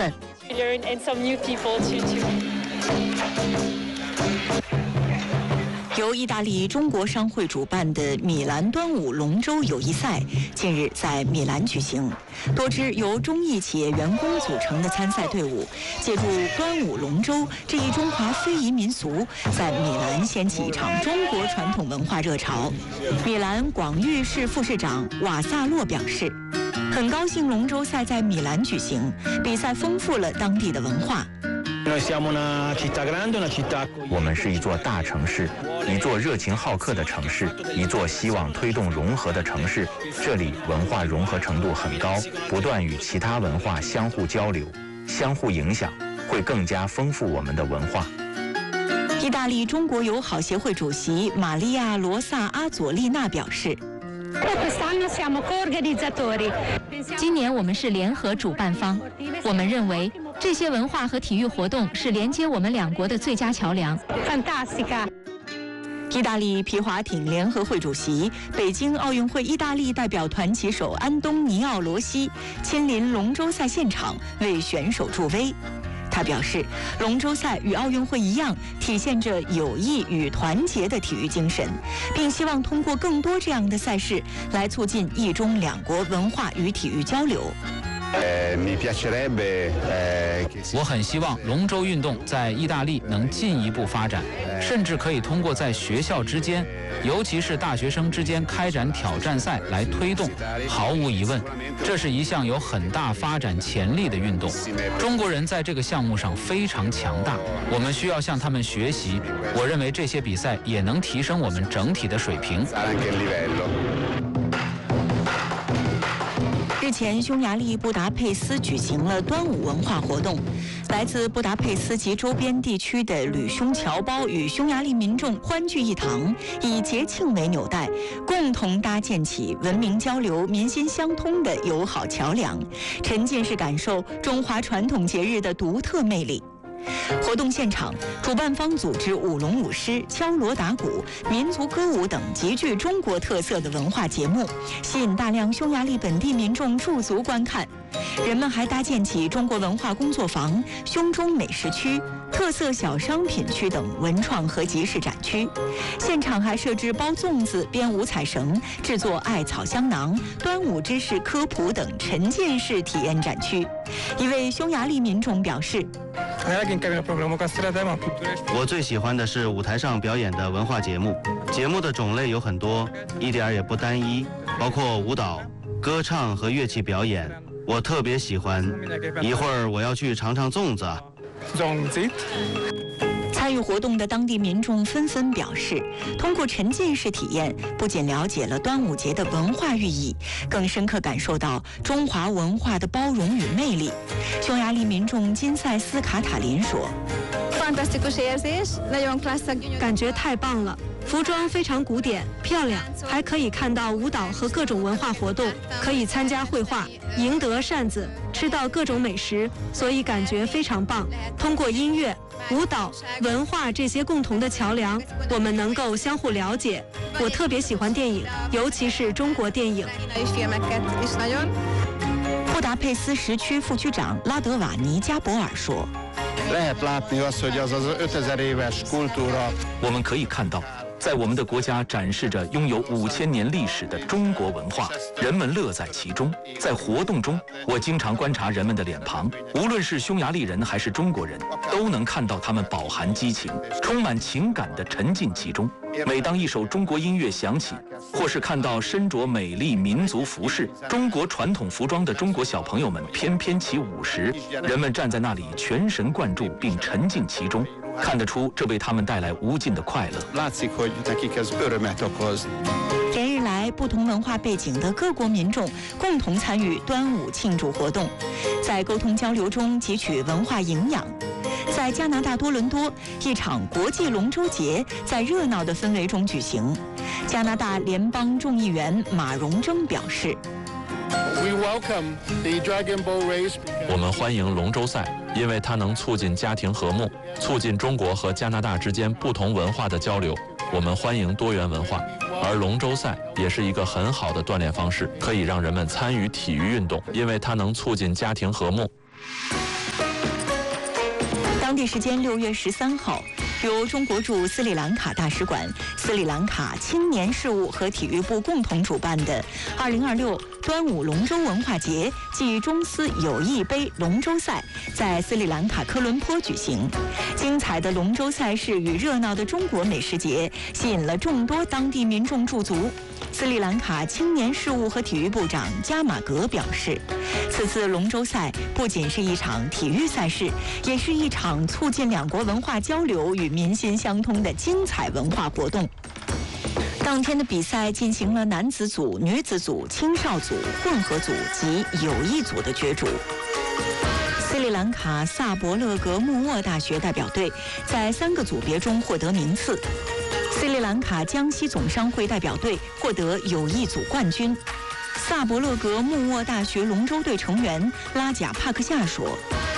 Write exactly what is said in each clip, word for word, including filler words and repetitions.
分。由意大利中国商会主办的米兰端午龙舟友谊赛近日在米兰举行，多支由中意企业员工组成的参赛队伍，借助端午龙舟这一中华非遗民俗，在米兰掀起一场中国传统文化热潮。米兰广域市副市长瓦萨洛表示，很高兴龙舟赛在米兰举行，比赛丰富了当地的文化。 我们是一座大城市，一座热情好客的城市，一座希望推动融合的城市。这里文化融合程度很高，不断与其他文化相互交流、相互影响，会更加丰富我们的文化。 意大利中国友好协会主席玛利亚·罗萨·阿佐丽娜表示， 今年我们是联合主办方，我们认为这些文化和体育活动是连接我们两国的最佳桥梁。 意大利皮划艇联合会主席、北京奥运会意大利代表团旗手安东尼奥·罗西亲临龙舟赛现场为选手助威。他表示，龙舟赛与奥运会一样，体现着友谊与团结的体育精神，并希望通过更多这样的赛事来促进意中两国文化与体育交流。 我很希望龙舟运动在意大利能进一步发展，甚至可以通过在学校之间，尤其是大学生之间开展挑战赛来推动。毫无疑问，这是一项有很大发展潜力的运动。中国人在这个项目上非常强大，我们需要向他们学习。我认为这些比赛也能提升我们整体的水平。 日前，匈牙利布达佩斯举行了端午文化活动。来自布达佩斯及周边地区的吕匈侨胞与匈牙利民众欢聚一堂，以节庆为纽带，共同搭建起文明交流、民心相通的友好桥梁，沉浸式感受中华传统节日的独特魅力。活动现场，主办方组织舞龙舞狮、敲锣打鼓、民族歌舞等极具中国特色的文化节目，吸引大量匈牙利本地民众驻足观看。人们还搭建起中国文化工作坊、匈中美食区、特色小商品区等文创和集市展区。现场还设置包粽子、编五彩绳、制作艾草香囊、端午知识科普等沉浸式体验展区。一位匈牙利民众表示， 我最喜欢的是舞台上表演的文化节目，节目的种类有很多，一点也不单一，包括舞蹈、歌唱和乐器表演，我特别喜欢。一会儿我要去尝尝粽子。 粽子。参与活动的当地民众纷纷表示，通过沉浸式体验，不仅了解了端午节的文化寓意，更深刻感受到中华文化的包容与魅力。匈牙利民众金塞斯卡塔林说， 感觉太棒了，服装非常古典漂亮，还可以看到舞蹈和各种文化活动，可以参加绘画、赢得扇子，吃到各种美食，所以感觉非常棒。通过音乐、舞蹈、文化这些共同的桥梁，我们能够相互了解。我特别喜欢电影，尤其是中国电影。 布达佩斯时区副区长拉德瓦尼加博尔说， 我们可以看到，在我们的国家展示着拥有五千年历史的中国文化，人们乐在其中。在活动中，我经常观察人们的脸庞，无论是匈牙利人还是中国人，都能看到他们饱含激情、充满情感地沉浸其中。每当一首中国音乐响起，或是看到身着美丽民族服饰、中国传统服装的中国小朋友们翩翩起舞时，人们站在那里全神贯注并沉浸其中，看得出这为他们带来无尽的快乐。 连日来，不同文化背景的各国民众共同参与端午庆祝活动，在沟通交流中汲取文化营养。在加拿大多伦多，一场国际龙舟节在热闹的氛围中举行。加拿大联邦众议员马荣征表示， 我们欢迎龙舟赛，因为它能促进家庭和睦，促进中国和加拿大之间不同文化的交流。我们欢迎多元文化，而龙舟赛也是一个很好的锻炼方式，可以让人们参与体育运动，因为它能促进家庭和睦。 当地时间六月十三号，由中国驻斯里兰卡大使馆、斯里兰卡青年事务和体育部共同主办的二零二六端午龙舟文化节暨中斯友谊杯龙舟赛在斯里兰卡科伦坡举行。精彩的龙舟赛事与热闹的中国美食节吸引了众多当地民众驻足。斯里兰卡青年事务和体育部长加马格表示，此次龙舟赛不仅是一场体育赛事，也是一场促进两国文化交流与民心相通的精彩文化活动。当天的比赛进行了男子组、女子组、青少组、混合组及友谊组的角逐。斯里兰卡萨伯勒格穆沃大学代表队在三个组别中获得名次。斯里兰卡江西总商会代表队获得友谊组冠军。萨伯勒格穆沃大学龙舟队成员拉贾帕克夏说：“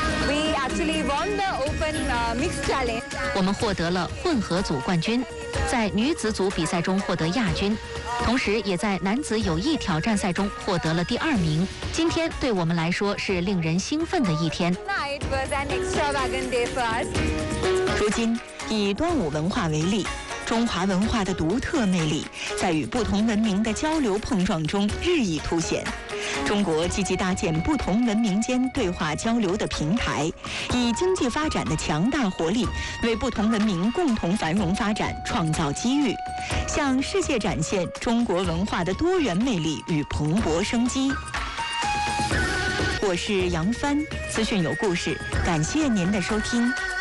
我们获得了混合组冠军，在女子组比赛中获得亚军，同时也在男子友谊挑战赛中获得了第二名。今天对我们来说是令人兴奋的一天。” 如今，以端午文化为例，中华文化的独特魅力在与不同文明的交流碰撞中日益凸显。中国积极搭建不同文明间对话交流的平台，以经济发展的强大活力为不同文明共同繁荣发展创造机遇，向世界展现中国文化的多元魅力与蓬勃生机。我是杨帆，资讯有故事，感谢您的收听。